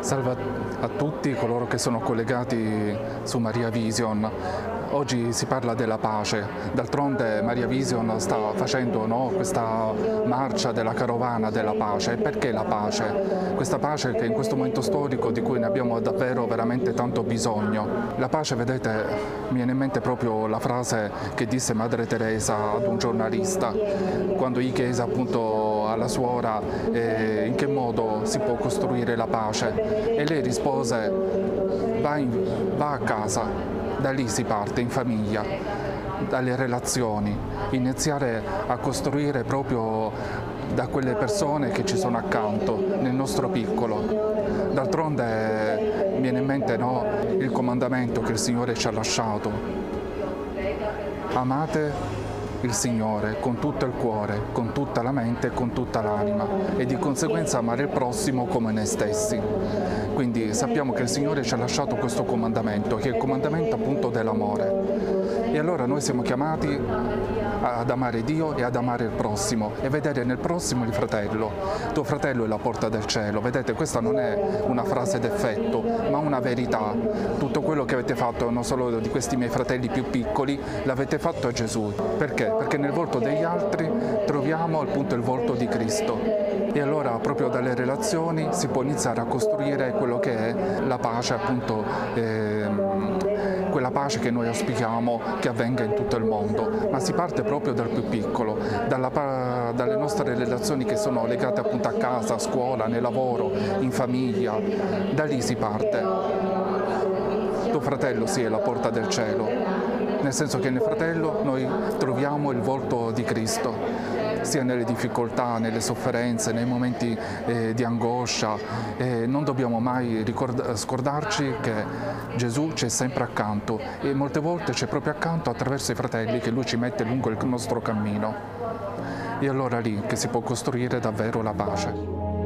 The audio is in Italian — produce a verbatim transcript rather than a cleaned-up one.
Salve a tutti coloro che sono collegati su Maria Vision. Oggi si parla della pace, d'altronde Maria Vision sta facendo no, questa marcia della carovana della pace. E perché la pace? Questa pace che in questo momento storico di cui ne abbiamo davvero veramente tanto bisogno. La pace, vedete, mi viene in mente proprio la frase che disse Madre Teresa ad un giornalista quando gli chiese appunto alla suora eh, in che modo si può costruire la pace, e lei rispose: va, in, va a casa. Da lì si parte, in famiglia, dalle relazioni, iniziare a costruire proprio da quelle persone che ci sono accanto, nel nostro piccolo. D'altronde mi viene in mente no, il comandamento che il Signore ci ha lasciato. Amate il Signore con tutto il cuore, con tutta la mente e con tutta l'anima, e di conseguenza amare il prossimo come noi stessi. Quindi sappiamo che il Signore ci ha lasciato questo comandamento, che è il comandamento appunto dell'amore. E allora noi siamo chiamati ad amare Dio e ad amare il prossimo e vedere nel prossimo il fratello. Tuo fratello è la porta del cielo. Vedete, questa non è una frase d'effetto, ma una verità. Tutto quello che avete fatto, non solo di questi miei fratelli più piccoli, l'avete fatto a Gesù. Perché? Perché nel volto degli altri troviamo appunto il volto di Cristo. E allora proprio dalle relazioni si può iniziare a costruire quello che è la pace, appunto, ehm, quella pace che noi auspichiamo che avvenga in tutto il mondo, ma si parte proprio dal più piccolo, dalla, dalle nostre relazioni che sono legate appunto a casa, a scuola, nel lavoro, in famiglia. Da lì si parte. Tuo fratello sì è la porta del cielo, nel senso che nel fratello noi troviamo il volto di Cristo, sia nelle difficoltà, nelle sofferenze, nei momenti eh, di angoscia. Eh, non dobbiamo mai scordarci che Gesù c'è sempre accanto, e molte volte c'è proprio accanto attraverso i fratelli che Lui ci mette lungo il nostro cammino. E allora lì che si può costruire davvero la pace.